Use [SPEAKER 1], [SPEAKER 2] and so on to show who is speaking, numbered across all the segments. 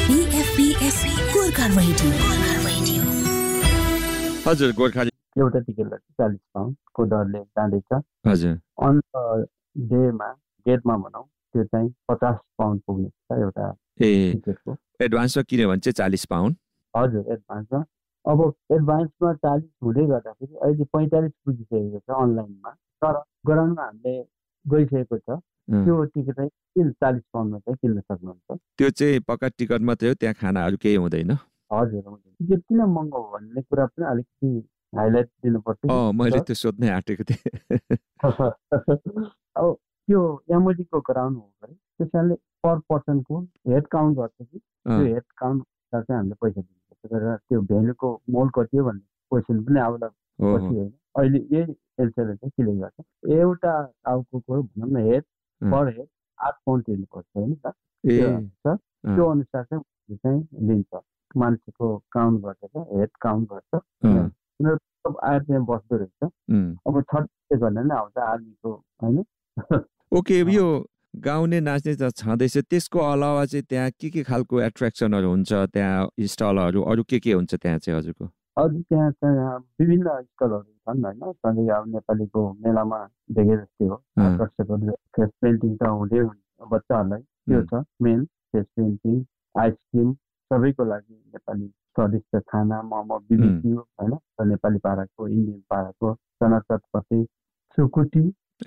[SPEAKER 1] AFPS Gorkha radio.
[SPEAKER 2] हजुर गोर्खा
[SPEAKER 3] एउटा टिकटलाई 40 पाउन्डको दरले जाँदैछ।
[SPEAKER 2] हजुर
[SPEAKER 3] अन डेमा गेटमा भनौँ त्यो चाहिँ 50 पाउन्ड पुग्ने छ एउटा टिकटको।
[SPEAKER 2] एडभान्समा किन्यो भने चाहिँ 40 पाउन्ड।
[SPEAKER 3] हजुर एडभान्समा। अब एडभान्समा 40 हुँदै गर्दाखेरि अहिले 45 पुगिसकेको छ अनलाइनमा। तर गराउनमा हामीले गइसकेको छ। त्यो टिकट चाहिँ 40 पाउन्डमा चाहिँ किन्न सक्नुहुन्छ।
[SPEAKER 2] त्यो चाहिँ पक्का टिकट मात्रै हो, त्यहाँ खानाहरू केही हुँदैन?
[SPEAKER 3] हजुर हुँदैन। टिकट किन महँगो हो भन्ने कुरा पनि अलिकति हाइलाइट दिनुपर्छ।
[SPEAKER 2] मैले त्यो सोध्नै आँटेको थिएँ।
[SPEAKER 3] अब त्यो एमओडीको गराउनु हो भने त्यसैले पर पर्सनको हेड काउन्ट गर्छ कि त्यो हेड काउन्ट चाहिँ हामीले पैसा दिनुपर्छ। तर त्यो भेन्यूको मोल कति हो भन्ने क्वेसन पनि आउला पछि होइन। अहिले यही एलसीले चाहिँ क्लियर गर्छ। एउटा टाउको भनौँ न हेड पर हेड 8 पाउन्ड तिर्नुपर्छ होइन त। त्यो अनुसार चाहिँ लिन्छ। मान्छेको काउन्ट गर्छ, हेड काउन्ट गर्छ। उनीहरू आएर चाहिँ बस्दो रहेछ। अब छट गर्ने नै आउँछ आर्मीको होइन।
[SPEAKER 2] ओके, यो गाउने नाच्ने त छँदैछ, त्यसको अलावा चाहिँ त्यहाँ के खालको एट्र्याक्सनहरू हुन्छ, त्यहाँ स्टलहरू अरू के हुन्छ त्यहाँ चाहिँ हजुरको?
[SPEAKER 3] अरू त्यहाँ चाहिँ विभिन्न स्टलहरू छन् होइन। सधैँ अब नेपालीको मेलामा देखे जस्तै हो। आकर्षकहरू फेस पेन्टिङ त हुँदै हुन्छ बच्चाहरूलाई, त्यो छ मेन। फेस पेन्टिङ, आइसक्रिम, सबैको लागि नेपाली स्वादिष्ट खाना, मोमो, बिबिक्यू होइन, नेपाली पाराको, इन्डियन पाराको, चना चटपटी, सुकुटी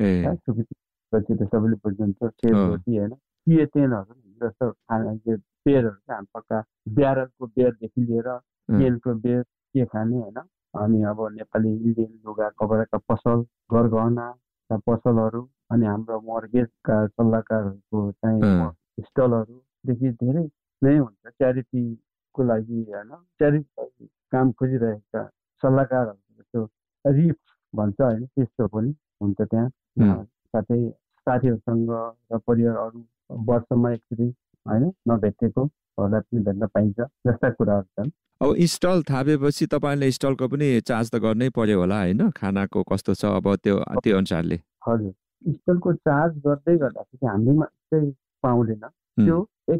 [SPEAKER 3] सुकुटी त सबैले बुझ्नुहुन्छ, सेलरोटी होइन, पिएटेनहरू जस्तो खाना बेयरहरू चाहिँ हामी पक्का ब्यारलको बेयरदेखि लिएर केलको बेयर के खाने होइन। अनि अब नेपाली इन्डियन लुगा कपडाका पसल, गरगहना पसलहरू, अनि हाम्रो मर्गेजका सल्लाहकारहरूको चाहिँ स्टलहरूदेखि धेरै नै हुन्छ। च्यारिटीको लागि होइन, च्यारिटी काम खोजिरहेका सल्लाहकारहरू जस्तो रिफ भन्छ होइन, त्यस्तो पनि हुन्छ त्यहाँ। साथै साथीहरूसँग र परिवारहरू वर्षमा एकचोटि होइन नभेटेकोहरूलाई पनि भेट्न पाइन्छ जस्ता कुराहरू छन्।
[SPEAKER 2] अब स्टल थापेपछि तपाईँले स्टलको पनि चार्ज त गर्नै पर्यो होला होइन? खानाको कस्तो छ अब त्यो अनुसारले?
[SPEAKER 3] हजुर, स्टलको चार्ज गर्दै गर्दाखेरि हामीले चाहिँ पाउँदैन। त्यो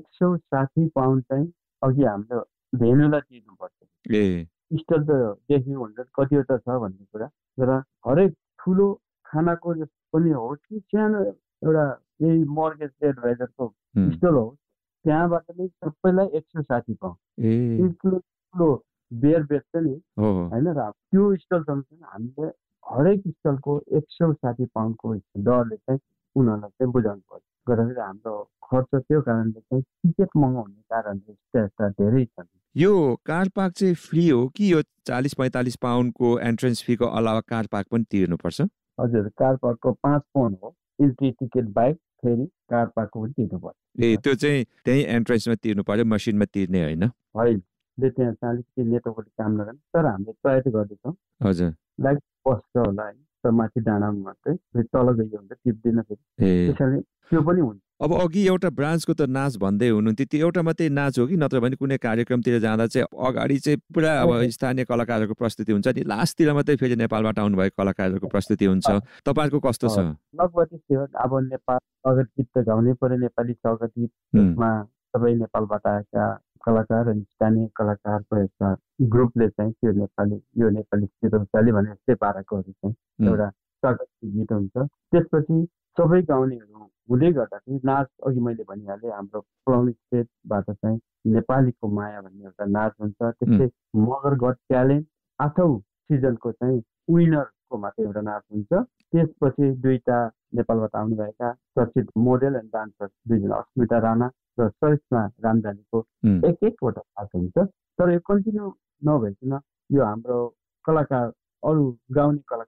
[SPEAKER 3] 160 पाउन्ड चाहिँ अघि हाम्रो भेन्यूलाई दिनुपर्छ। स्टल त देख्नु हुन्छ कतिवटा छ भन्ने कुरा। तर हरेक ठुलो खानाको पनि होस् कि सानो एउटा यही मर्गेज एडभाइजरको स्टल होस्, त्यहाँबाट नै सबैलाई 160 पाउन्ड। ठुलो बेयर बेच्छ नि होइन र त्यो स्टलसँग चाहिँ हामीले हरेक स्टलको 160 पाउन्डको दरले चाहिँ उनीहरूलाई चाहिँ बुझाउनु पर्छ। गर्दाखेरि हाम्रो खर्च त्यो कारणले चाहिँ टिकट महँगो हुने कारणले यस्ता धेरै छन्।
[SPEAKER 2] यो कार पार्क चाहिँ फ्री हो कि यो 40-45 पाउन्डको एन्ट्रेन्स फीको अलावा कार पार्क पनि तिर्नुपर्छ?
[SPEAKER 3] हजुर, कार पार्कको 5 पाउन्ड हो इन्ट्री टिकट बाहेक, फेरि कार पार्कको पनि तिर्नुपर्छ।
[SPEAKER 2] त्यो चाहिँ त्यही एन्ट्रेन्समा तिर्नु पर्यो, मसिनमा तिर्ने होइन?
[SPEAKER 3] होइन, त्यहाँ चाहिँ अलिकति नेटवर्कले काम नगर्ने। तर हामीले प्रयास गर्दैछौँ।
[SPEAKER 2] हजुर,
[SPEAKER 3] लाइक बस्छ होला होइन, तर माथि डाँडामा मात्रै, फेरि तल गइयो भने त टिप्दैन फेरि, त्यसैले त्यो पनि हुन्छ।
[SPEAKER 2] अब अघि एउटा ब्रान्चको त नाच भन्दै हुनुहुन्थ्यो, त्यो एउटा मात्रै नाच हो कि नत्र भने कुनै कार्यक्रमतिर जाँदा चाहिँ अगाडि चाहिँ पुरा अब स्थानीय कलाकारहरूको प्रस्तुति हुन्छ नि, लास्टतिर मात्रै फेरि नेपालबाट आउनुभएको कलाकारहरूको प्रस्तुति हुन्छ? तपाईँहरूको कस्तो छ?
[SPEAKER 3] लगभग त्यो अब नेपाल अगत गीत त गाउनै पर्यो, नेपाली अगत गीत, त्यसमा सबै नेपालबाट आएका कलाकार अनि स्थानीय कलाकारको एउटा ग्रुपले चाहिँ त्यो यो नेपाली चिरौचाली भने जस्तै पाराकोहरू चाहिँ एउटा स्वागत गीत हुन्छ। त्यसपछि सबै गाउनेहरू हुँदै गर्दाखेरि नाच, अघि मैले भनिहालेँ हाम्रो क्लाउन स्टेटबाट चाहिँ नेपालीको माया भन्ने एउटा नाच हुन्छ। त्यस्तै मगर गट ट्यालेन्ट 8औं सिजनको चाहिँ विनरको मात्रै एउटा नाच हुन्छ। त्यसपछि 2टा नेपालबाट आउनुभएका चर्चित मोडेल एन्ड डान्सर 2जना अस्मिता राणा र सरिस्मा रामजानीको एक-एकवटा नाच हुन्छ। तर यो कन्टिन्यू नभइकन यो हाम्रो कलाकार, अरू गाउने कलाकार